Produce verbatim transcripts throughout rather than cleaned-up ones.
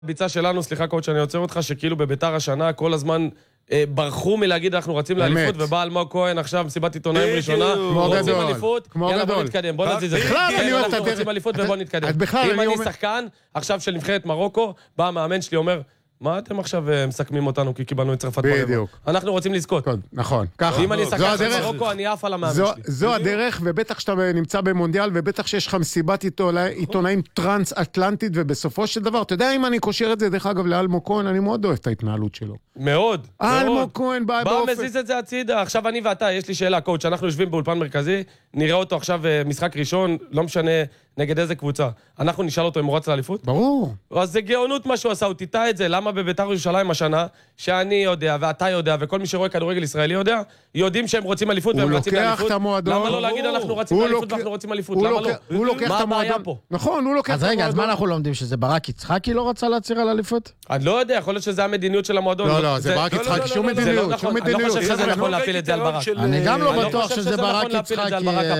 ביצה שלנו, סליחה קוט שאני עוצר אותך, שכאילו בביתר השנה כל הזמן אה, ברחו מלהגיד אנחנו רצים לאליפות, ובא אלמוג כהן עכשיו מסיבת עיתונאים ראשונה, רוצים אליפות, יאללה בוא נתקדם, בוא נזיז את זה. בכלל אני אומר, אנחנו רוצים אליפות ובוא נתקדם. אם אני שחקן, עכשיו של נבחרת מרוקו, בא המאמן שלי אומר, מה אתם עכשיו מסכמים אותנו כי קיבלנו את צרפת ברבע? בדיוק. אנחנו רוצים לזכות. נכון, ככה. אם אני שחקן של מרוקו, אני אף על המאמן שלי. זו הדרך, ובטח שאתה נמצא במונדיאל, ובטח שיש לך מסיבת עיתונאים טרנס-אטלנטית, ובסופו של דבר, אתה יודע אם אני קושר את זה, דרך אגב, לאלמוג כהן, אני מאוד אוהב את ההתנהלות שלו. מאוד, מאוד. אלמוג כהן בא באופן... בא מזיז את זה הצידה. עכשיו אני ואתה, יש לי שאלה, קואוץ', אנחנו יושבים באולפן מרכזי, נראה אותו עכשיו משחק ראשון, לא משנה נגד איזה קבוצה. אנחנו נשאל אותו אם הוא רץ לאליפות? ברור. אז זה גאונות מה שהוא עשה, הוא תיטע את זה. למה בביתר ירושלים השנה, שאני יודע, ואתה יודע, וכל מי שרואה כדורגל ישראלי יודע, יודעים שהם רוצים אליפות והם רצים לאליפות. למה לא להגיד אנחנו רצים לאליפות ואנחנו רוצים אליפות? למה לא? הוא לוקח את המועדון. נכון, הוא לוקח את המועדון. אז רגע, אז מה אנחנו לומדים? שזה ברק יצחקי לא רצה להצהיר על אליפות? אני לא יודע, יכול להיות שזה המדיניות של המועדון. לא, לא, זה ברק יצחקי, שום מדיניות, שום מדיניות. אני לא חושב שזה נכון להפיל את זה על ברק. אני גם לא בטוח שזה ברק יצחקי.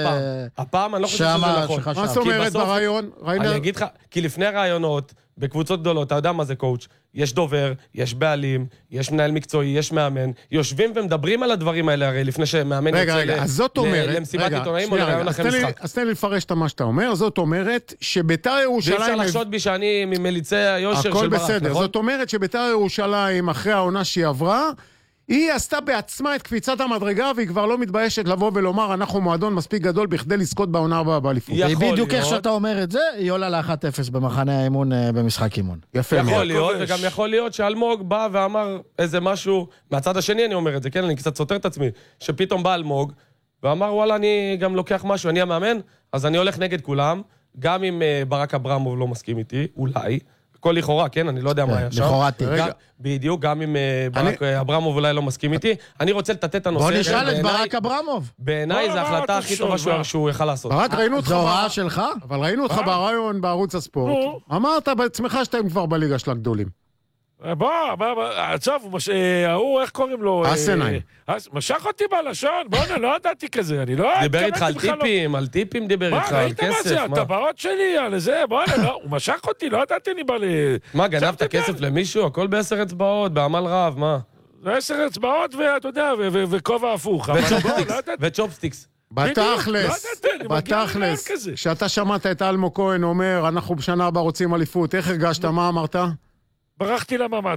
הפעם אני לא חושב שזה נכון. מה זאת אומרת ברעיון? אני אגיד לך, כי לפני רעיונות, בקבוצות גדולות, אתה יודע מה זה קואוץ', יש דובר, יש בעלים, יש מנהל מקצועי, יש מאמן, יושבים ומדברים על הדברים האלה הרי לפני שמאמן יוצא למסיבת עיתונאים או לרעיון אחרי משחק. אז תן לי לפרש את מה שאתה אומר, זאת אומרת שביתר ירושלים... ואי אפשר לחשוד בי שאני ממליצי היושר של ברק, הכל בסדר, זאת אומרת שביתר ירושלים אחרי העונה שהיא עברה, היא עשתה בעצמה את קפיצת המדרגה, והיא כבר לא מתביישת לבוא ולומר, אנחנו מועדון מספיק גדול בכדי לזכות בעונה הבאה באליפות. בדיוק איך שאתה אומר את זה, היא עולה ל-אחת אפס במחנה האימון במשחק אימון. יפה. יכול להיות, וגם יכול להיות שאלמוג בא ואמר איזה משהו, מהצד השני אני אומר את זה, כן, אני קצת סותר את עצמי, שפתאום בא אלמוג, ואמר, וואלה, אני גם לוקח משהו, אני המאמן, אז אני הולך נגד כולם, גם אם ברק אברמוב לא מסכים איתי, אולי, כל לכאורה, כן? אני לא יודע מה היה שם. לכאורתי. בדיוק, גם אם ברק אברמוב אולי לא מסכים איתי. אני רוצה לתת את הנושא. בוא נשאל את ברק אברמוב. בעיניי זו ההחלטה הכי טובה שהוא יכל לעשות. ברק, ראינו אותך... זו הוראה שלך? אבל ראינו אותך ברעיון בערוץ הספורט. אמרת בעצמך שאתם כבר בליגה של הגדולים. בוא, עצוב, הוא, איך קוראים לו? אסנאי. משך אותי בלשון, בוא'נה, לא ידעתי כזה, אני לא... דיבר איתך על טיפים, על טיפים דיבר איתך, על כסף. מה, ראית מה זה, הטבעות שלי, על זה, בוא'נה, הוא משך אותי, לא ידעתי, אני בא ל... מה, גנבת כסף למישהו? הכל בעשר אצבעות, בעמל רב, מה? בעשר אצבעות, ואתה יודע, וכובע הפוך. וצ'ופסטיקס. בתכלס, בתכלס, כשאתה שמעת את אלמוג כהן אומר, אנחנו בשנה הבאה רוצים אליפות, איך הרגשת, מה אמרת? ברחתי לממד.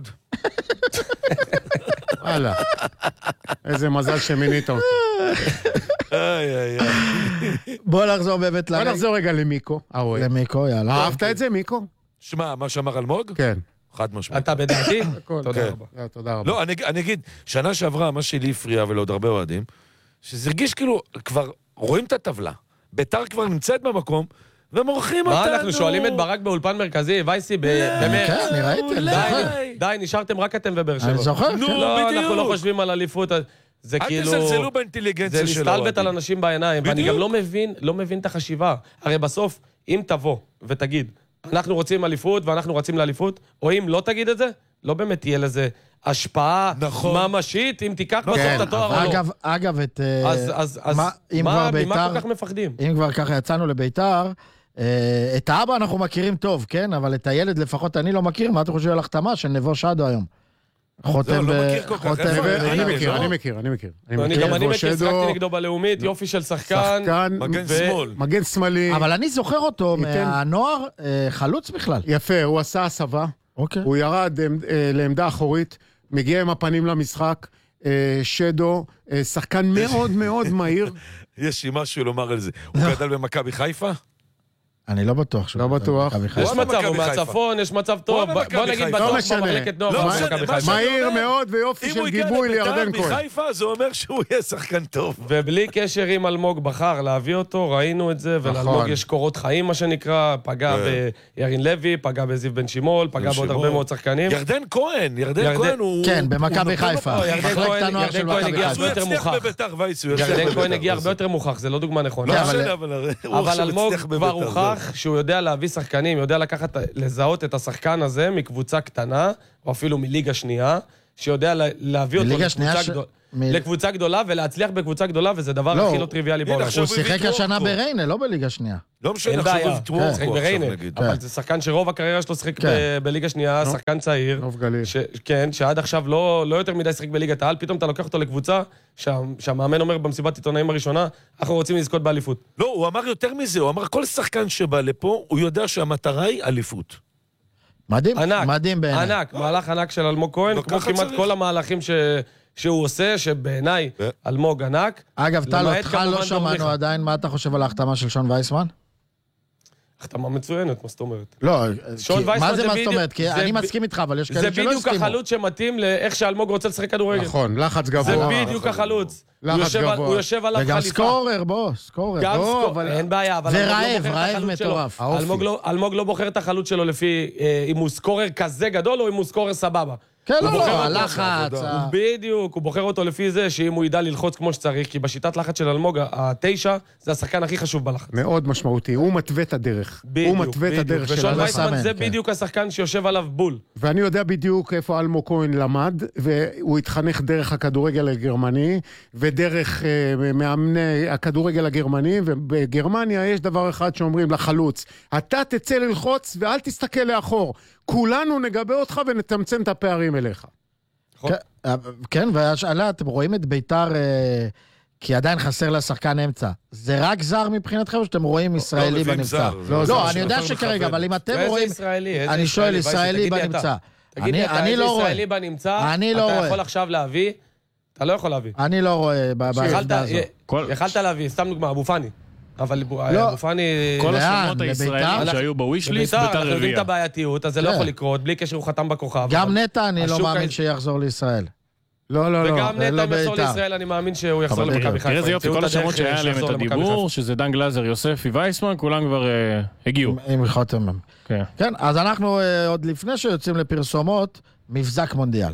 וואלה. איזה מזל שמינית אותי. איי, איי, איי. בוא נחזור באמת בוא נחזור רגע למיקו. למיקו, יאללה. אהבת את זה, מיקו? שמע, מה שאמר אלמוג? כן. חד משמעית. אתה בדעתי? תודה רבה. תודה רבה. לא, אני אגיד, שנה שעברה, מה שלי הפריע ולעוד הרבה אוהדים, שזה הרגיש כאילו, כבר רואים את הטבלה. ביתר כבר נמצאת במקום, ומורחים אותנו. מה, אנחנו שואלים את ברק באולפן מרכזי, וייסי, באמת. כן, אני ראיתי. די, נשארתם רק אתם ובאר שבע. אני זוכר. לא, אנחנו לא חושבים על אליפות. זה כאילו... אל תזלזלו באינטליגנציה שלו. זה להסתלבט על אנשים בעיניים, ואני גם לא מבין, לא מבין את החשיבה. הרי בסוף, אם תבוא ותגיד, אנחנו רוצים אליפות ואנחנו רצים לאליפות, או אם לא תגיד את זה, לא באמת תהיה לזה השפעה ממשית, אם תיקח בסוף את התואר או לא. אגב, אגב, את... אז מה כל כך מפחדים? אם כבר ככה יצאנו לביתר, את האבא אנחנו מכירים טוב, כן? אבל את הילד לפחות אני לא מכיר. מה אתה חושב על החתמה של נבו שדו היום? חותם ב... אני מכיר, אני מכיר, אני מכיר. גם אני מכיר, שחקתי נגדו בלאומית, יופי של שחקן. מגן שמאל. מגן שמאלי. אבל אני זוכר אותו מהנוער חלוץ בכלל. יפה, הוא עשה הסבה. הוא ירד לעמדה אחורית, מגיע עם הפנים למשחק, שדו, שחקן מאוד מאוד מהיר. יש לי משהו לומר על זה. הוא גדל במכבי חיפה? אני לא בטוח. לא בטוח. יש מצב, הוא מהצפון, יש מצב טוב. בוא נגיד בטוח במחלקת נוער. מהיר מאוד ויופי של גיבוי לירדן כהן. אם הוא הגיע מחיפה, זה אומר שהוא יהיה שחקן טוב. ובלי קשר עם אלמוג בחר להביא אותו, ראינו את זה, ולאלמוג יש קורות חיים, מה שנקרא, פגע בירין לוי, פגע בזיו בן שימול, פגע בעוד הרבה מאוד שחקנים. ירדן כהן, ירדן כהן הוא... כן, במכבי חיפה. ירדן כהן הגיע הרבה יותר מוכח. ירדן כהן הגיע הרבה יותר מוכח, זה לא דוגמה נכונה. אבל אלמוג כבר הוכח שהוא יודע להביא שחקנים, יודע לקחת, לזהות את השחקן הזה מקבוצה קטנה, או אפילו מליגה שנייה, שיודע להביא אותו לקבוצה גדולה. לקבוצה גדולה, ולהצליח בקבוצה גדולה, וזה דבר הכי לא טריוויאלי בעולם. הוא שיחק השנה בריינה, לא בליגה שנייה. לא משנה, עכשיו הוא ויתרו שיחק בריינה, אבל זה שחקן שרוב הקריירה שלו שיחק בליגה שנייה, שחקן צעיר. נוף גליל. כן, שעד עכשיו לא יותר מדי שיחק בליגת העל, פתאום אתה לוקח אותו לקבוצה, שהמאמן אומר במסיבת עיתונאים הראשונה, אנחנו רוצים לזכות באליפות. לא, הוא אמר יותר מזה, הוא אמר כל שחקן שבא לפה, הוא יודע שהמטרה היא אליפות. מדהים, ענק, מדהים בעיניי. ענק, מהלך ענק של אלמוג כהן, כמו כמעט כל המהלכים שהוא עושה, שבעיניי אלמוג ענק. אגב, טל, אותך לא שמענו עדיין, מה אתה חושב על ההחתמה של שון וייסמן? החתמה מצוינת, מה זאת אומרת? לא, מה זה מה זאת אומרת? כי אני מסכים איתך, אבל יש כאלה שלא הסכימו. זה בדיוק החלוץ שמתאים לאיך שאלמוג רוצה לשחק כדורגל. נכון, לחץ גבוה. זה בדיוק החלוץ. לחץ גבוה. הוא יושב עליו חליפה. וגם סקורר, בוא, סקורר. גם סקורר, אין בעיה, אבל ורעב, רעב מטורף. אלמוג לא בוחר את החלוץ שלו לפי אם הוא סקורר כזה גדול או אם הוא סקורר סבבה. כן, לא, הלחץ. בדיוק, הוא בוחר אותו לפי זה שאם הוא ידע ללחוץ כמו שצריך, כי בשיטת לחץ של אלמוג, התשע, זה השחקן הכי חשוב בלחץ. מאוד משמעותי, הוא מתווה את הדרך. הוא מתווה את הדרך של ושון וייסמן זה בדיוק השחקן שיושב עליו בול. ואני יודע בדיוק איפה אלמוג כהן למד, והוא התחנך דרך הכדורגל הגרמני, ודרך מאמני הכדורגל הגרמני, ובגרמניה יש דבר אחד שאומרים לחלוץ, אתה תצא ללחוץ ואל תסתכל לאחור. כולנו נגבה אותך ונתמצן את הפערים אליך. כן, והשאלה, אתם רואים את ביתר, כי עדיין חסר לה שחקן אמצע. זה רק זר מבחינתכם, או שאתם רואים ישראלי בנמצא? לא, אני יודע שכרגע, אבל אם אתם רואים... אני שואל, ישראלי בנמצא. תגיד לי, אתה איזה ישראלי בנמצא, אתה יכול עכשיו להביא, אתה לא יכול להביא. אני לא רואה בעמדה הזו. יכלת להביא, סתם דוגמה, אבו פאני. אבל אבו פאני... כל השמות הישראלים שהיו בווישליסט, ביתר אנחנו יודעים את הרביעה. הבעייתיות, אז זה לא יכול לקרות, בלי קשר הוא חתם בכוכב. גם נטע אני לא מאמין שיחזור לישראל. לא, לא, לא. וגם נטע אם יחזור לישראל, אני מאמין שהוא יחזור למכבי חיפה. תראה איזה יופי, כל השמות שהיה להם את הדיבור, שזה דן גלזר, יוספי וייסמן, כולם כבר הגיעו. עם חותם. כן, אז אנחנו עוד לפני שיוצאים לפרסומות, מבזק מונדיאל.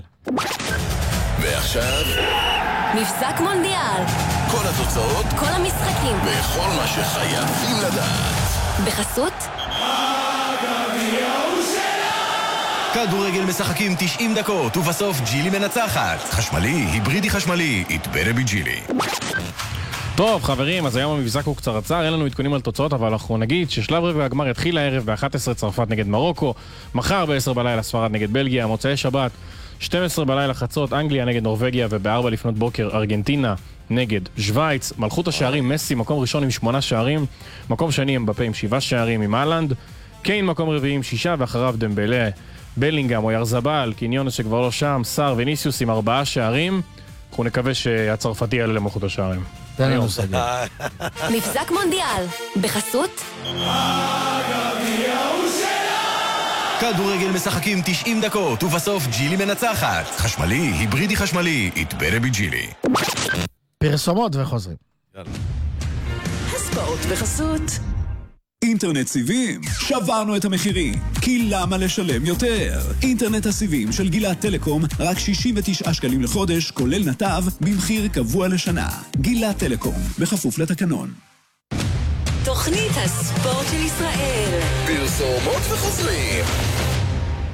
ועכשיו... מבזק מונדיאל. כל התוצאות, כל המשחקים, וכל מה שחייבים לדעת. בחסות כדורגל משחקים תשעים דקות, ובסוף ג'ילי מנצחת. חשמלי, היברידי חשמלי, יתברה בג'ילי. טוב, חברים, אז היום המבזק הוא קצרצר, אין לנו עדכונים על תוצאות, אבל אנחנו נגיד ששלב רבע הגמר יתחיל הערב ב-אחת עשרה צרפת נגד מרוקו, מחר ב-עשר בלילה ספרד נגד בלגיה, מוצאי שבת שתים עשרה בלילה חצות אנגליה נגד נורווגיה, וב-ארבע לפנות בוקר ארגנטינה נגד שוויץ. מלכות השערים מסי מקום ראשון עם שמונה שערים, מקום שני אמבפה עם שבעה שערים עם הלנד, קיין מקום רביעי עם שישה, ואחריו דמבלה, בלינגהם או ירזבל, קיניונס שכבר לא שם, סאר וניסיוס עם ארבעה שערים. אנחנו נקווה שהצרפתי יעלה למלכות השערים. תן לנו סגל. מבזק מונדיאל. בחסות כדורגל משחקים תשעים דקות, ובסוף ג'ילי מנצחת. חשמלי, היברידי חשמלי, יתברה בג'ילי. פרסומות וחוזרים. הספורט בחסות אינטרנט סיבים, שברנו את המחירים, כי למה לשלם יותר? אינטרנט הסיבים של גילת טלקום, רק שישים ותשעה שקלים לחודש, כולל נתב, במחיר קבוע לשנה. גילת טלקום, בכפוף לתקנון. תוכנית הספורט של ישראל. פרסומות וחוזרים.